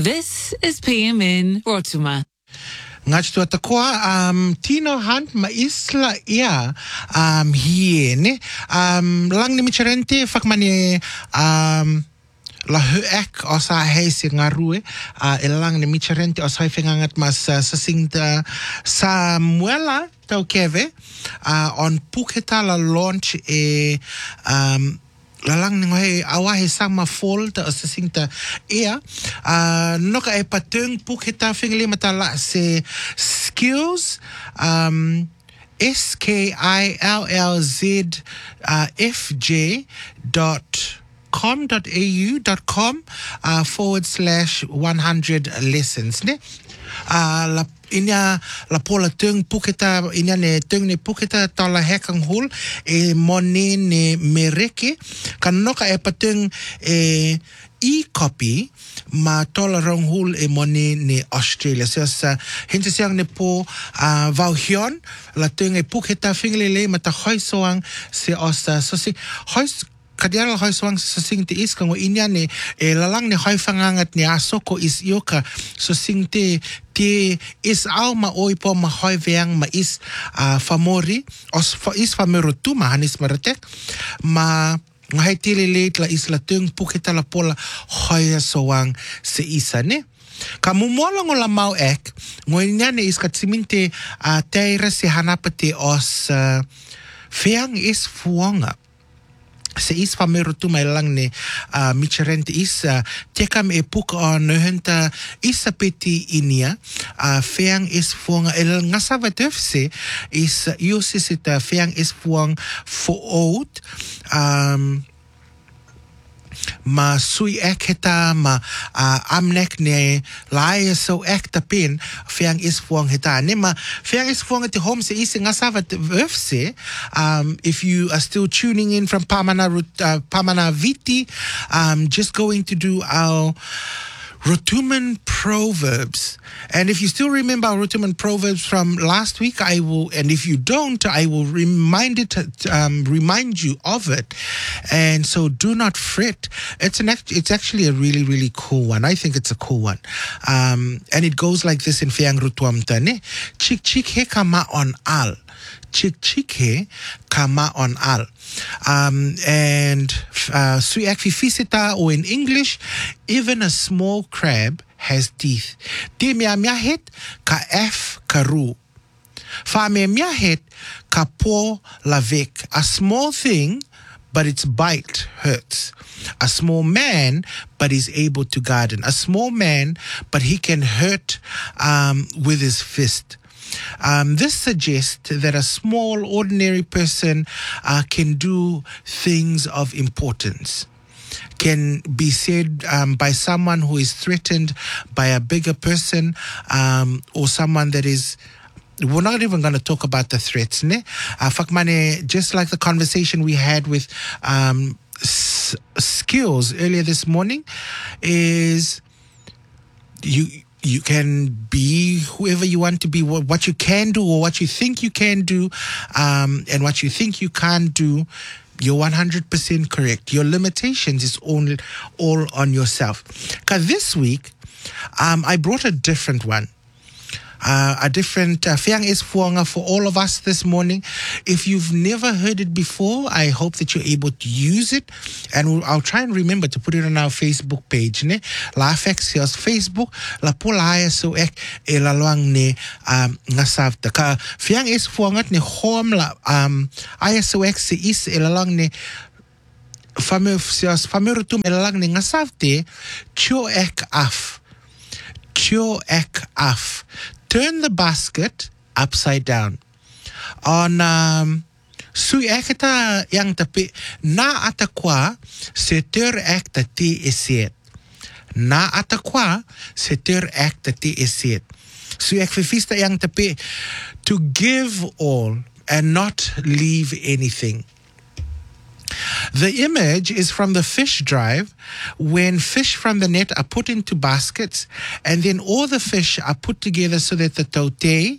This is PMN Rotuma. Ngach tu atakoa Tino Hunt ma isla ia hiene lang ni micherente fakmane la huek osa heisi ngarue elang ni micherente osa fengangat mas sasingta Samuela tau keve on Puketa la launch lalang ngoe awahe sama fall ta asasingta ea noka e patung Puketa fingli matala se skills skillz.com.au.com/100 lessons ne la inya la pola tung Puketa inya ne tung ne Puketa tala hekang hul e mone ne mereke kanoka e patung e-copy ma tola rong hul e mone ne Australia so hinta siang ne po vau hion la tung e Puketa finglele mata hoisoang se osa so si hois kadiara hoi swang so sing te is kango inya ne lalang ne hoi fangangat ne asoko is yoka so sing te is au ma oi po ma hoi veang ma is famori os is famerotu ma hanis maratek ma ngai tili leit la isla tung Puketa la pola hoi soang se isa ne ka mumola ngola mau ek ngoinya ne is katsiminte teira se hanapate os feang is fuanga se is famerotu mai lang ne micherente is tekam e puk on hunta isa peti inia feang is fuang el ngasava tefse is yosisita feang is fuang for oud ma sui ek heta ma amnek ne lai so ek tapin feang is fuang heta ne ma feang is fuang te home se is ngasava tefse if you are still tuning in from Pamanaviti just going to do our Rotuman Proverbs. And if you still remember our Rotuman Proverbs from last week, I will, and if you don't, I will remind you of it. And so do not fret. It's actually a really, really cool one. I think it's a cool one. And it goes like this in Feang Rutuam Tane. Chik chik he kama on al. Chik chik he kama on al. And suyak fifisita, or in English, even a small crab has teeth. Te mea mea het ka F karu. Fa mea mea het ka po lavek. A small thing, but its bite hurts. A small man, but is able to garden. A small man, but he can hurt with his fist. This suggests that a small, ordinary person can do things of importance. Can be said by someone who is threatened by a bigger person or someone that is. We're not even going to talk about the threats, ne? Fakmane, just like the conversation we had with skills earlier this morning, is you can be whoever you want to be, what you can do or what you think you can do, and what you think you can't do. You're 100% correct. Your limitations is all on yourself. Because this week, I brought a different one. A different Feang is Fuanga for all of us this morning. If you've never heard it before, I hope that you're able to use it, and I'll try and remember to put it on our Facebook page. Ne, la Fexios Facebook la polaya so ek e la luang ne ngasavta ka Feang is Fuangat ne home la ISO ek se is e la luang ne famerutum e la luang ne ngasavte cho ek af. Turn the basket upside down. On sui ekta yang tapi na atakwa se ter ekta ti esiet. Na atakwa se ter ekta ti esiet. Sui ekfifista yang tapi to give all and not leave anything. The image is from the fish drive, when fish from the net are put into baskets, and then all the fish are put together so that the tautei,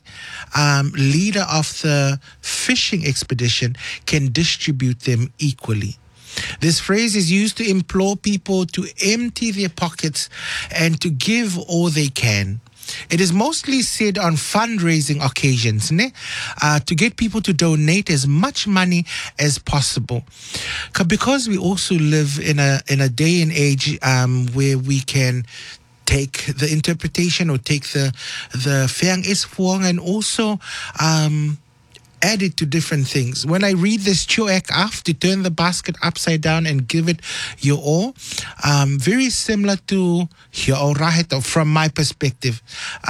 leader of the fishing expedition, can distribute them equally. This phrase is used to implore people to empty their pockets and to give all they can. It is mostly said on fundraising occasions, to get people to donate as much money as possible. Because we also live in a day and age where we can take the interpretation or take the Feang Isfuang and also add it to different things. When I read this Choek Af, to turn the basket upside down and give it your all, very similar to Hia'o Raheta from my perspective.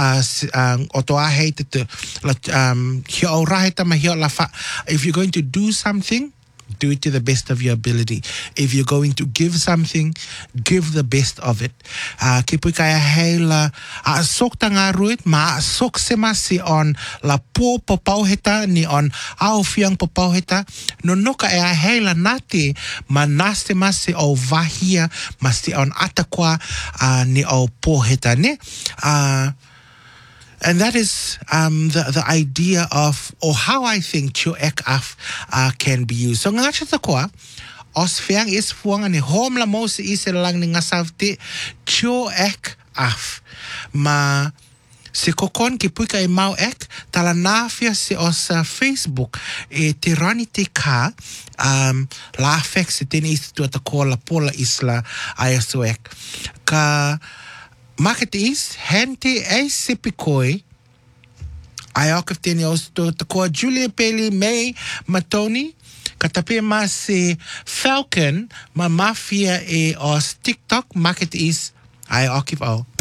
If you're going to do something, do it to the best of your ability. If you're going to give something, give the best of it. Kipui kaya hei la sok tanga ruit ma sok sema si on la po papauheta ni on au fiang papauheta no noka e hei la nati ma naste ma si o vahia ma si on atakwa ni o poheta ne. And that is the idea of, or how I think Choek Af can be used. So ngacha takoa, os Feang Isfuang ani hom la mo si isa lang ni ngasavti Choek Af. Ma si kokon ki pui ka mau ek tala nafia si os Facebook e tirani te ka la afek si tini isi tu atakoa la pola isla ayaso ek. Ka Market is hente e sipikoi. Ayok teni os to ko Julia Peli May Matoni. Katape mas si Falcon ma mafia e os TikTok market is ayok if all.